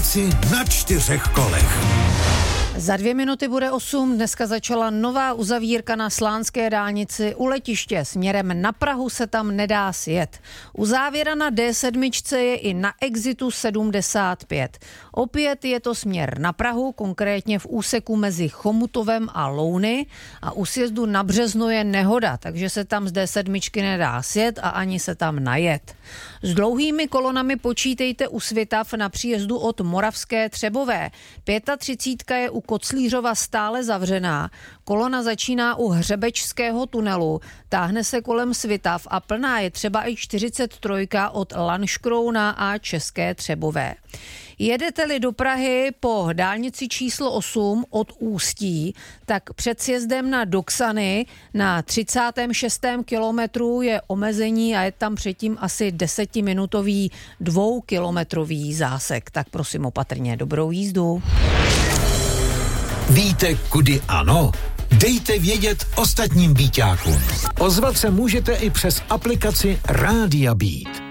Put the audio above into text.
práci na 4 kolech. Za 2 minuty bude 8. Dneska začala nová uzavírka na Slánské dálnici u letiště. Směrem na Prahu se tam nedá sjet. Uzávěra na D7 je i na exitu 75. Opět je to směr na Prahu, konkrétně v úseku mezi Chomutovem a Louny, a u sjezdu na Březno je nehoda, takže se tam z D7 nedá sjet a ani se tam najet. S dlouhými kolonami počítejte u Svitav na příjezdu od Moravské Třebové. 35 je u Koclířova stále zavřená. Kolona začíná u Hřebečského tunelu, táhne se kolem Svitav a plná je třeba i 43 od Lanškrouna a České Třebové. Jedete-li do Prahy po dálnici číslo 8 od Ústí, tak před sjezdem na Doksany na 36. kilometru je omezení a je tam předtím asi 10-minutový 2kilometrový zásek. Tak prosím opatrně, dobrou jízdu. Víte, kudy ano? Dejte vědět ostatním Bíťákům. Ozvat se můžete i přes aplikaci Rádia Beat.